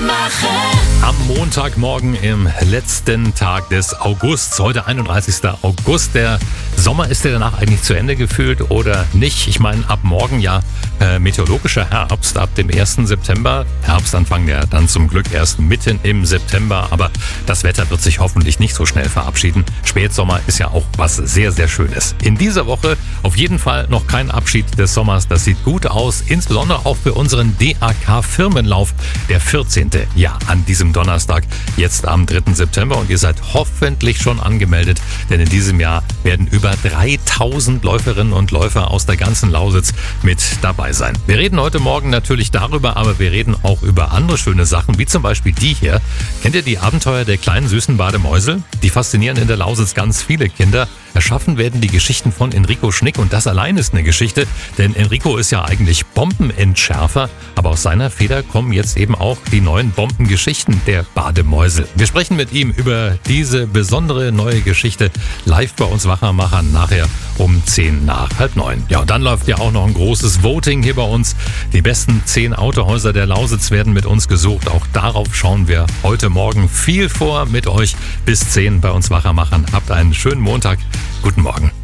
Am Montagmorgen im letzten Tag des Augusts, heute 31. August. Der Sommer, ist der danach eigentlich zu Ende gefühlt oder nicht? Ich meine, ab morgen ja meteorologischer Herbst, ab dem 1. September. Herbstanfang ja dann zum Glück erst mitten im September, aber das Wetter wird sich hoffentlich nicht so schnell verabschieden. Spätsommer ist ja auch was sehr, sehr Schönes. In dieser Woche auf jeden Fall noch kein Abschied des Sommers. Das sieht gut aus, insbesondere auch für unseren DAK-Firmenlauf, der 14. Ja, an diesem Donnerstag, jetzt am 3. September, und ihr seid hoffentlich schon angemeldet, denn in diesem Jahr werden über 3000 Läuferinnen und Läufer aus der ganzen Lausitz mit dabei sein. Wir reden heute Morgen natürlich darüber, aber wir reden auch über andere schöne Sachen, wie zum Beispiel die hier. Kennt ihr die Abenteuer der kleinen süßen Bademäusel? Die faszinieren in der Lausitz ganz viele Kinder. Erschaffen werden die Geschichten von Enrico Schnick, und das allein ist eine Geschichte, denn Enrico ist ja eigentlich Bombenentschärfer, aber aus seiner Feder kommen jetzt eben auch die neuen Bombengeschichten der Bademäusel. Wir sprechen mit ihm über diese besondere neue Geschichte live bei uns Wachermachern nachher um 8:10. Ja, und dann läuft ja auch noch ein großes Voting hier bei uns. Die besten 10 Autohäuser der Lausitz werden mit uns gesucht. Auch darauf schauen wir heute Morgen viel vor mit euch bis 10 bei uns Wachermachern. Habt einen schönen Montag. Guten Morgen.